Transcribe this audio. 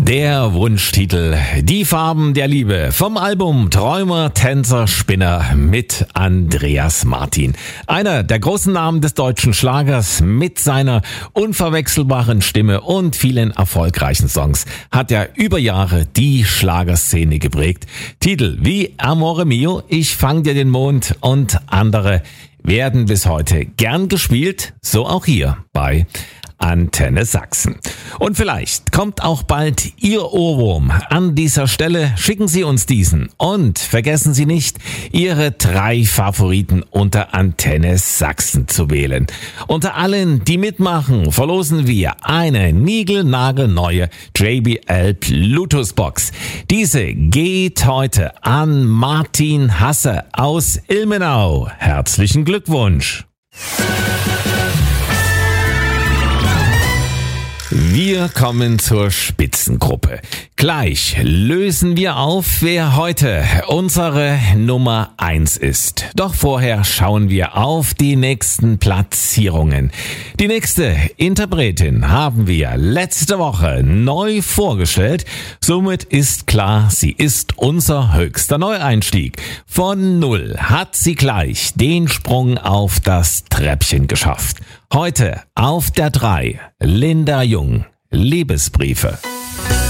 Der Wunschtitel Die Farben der Liebe vom Album Träumer, Tänzer, Spinner mit Andreas Martin. Einer der großen Namen des deutschen Schlagers mit seiner unverwechselbaren Stimme und vielen erfolgreichen Songs hat er über Jahre die Schlagerszene geprägt. Titel wie Amore Mio, Ich fang dir den Mond und andere werden bis heute gern gespielt, so auch hier bei Antenne Sachsen. Und vielleicht kommt auch bald Ihr Ohrwurm. An dieser Stelle schicken Sie uns diesen und vergessen Sie nicht, Ihre 3 Favoriten unter Antenne Sachsen zu wählen. Unter allen, die mitmachen, verlosen wir eine niegelnagelneue JBL Bluetooth Box. Diese geht heute an Martin Hasse aus Ilmenau. Herzlichen Glückwunsch! Wir kommen zur Spitzengruppe. Gleich lösen wir auf, wer heute unsere Nummer 1 ist. Doch vorher schauen wir auf die nächsten Platzierungen. Die nächste Interpretin haben wir letzte Woche neu vorgestellt. Somit ist klar, sie ist unser höchster Neueinstieg. Von 0 hat sie gleich den Sprung auf das Treppchen geschafft. Heute auf der 3, Linda Jung, Liebesbriefe.